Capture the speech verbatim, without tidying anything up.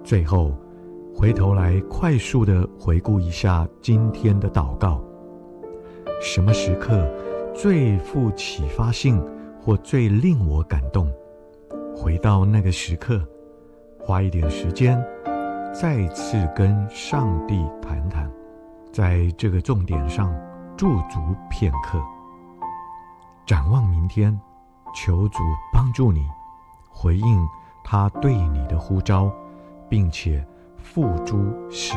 最后，回头来快速地回顾一下今天的祷告，什么时刻最富启发性或最令我感动？回到那个时刻，花一点时间，再次跟上帝谈谈，在这个重点上驻足片刻。展望明天，求主帮助你回应他对你的呼召，并且付诸实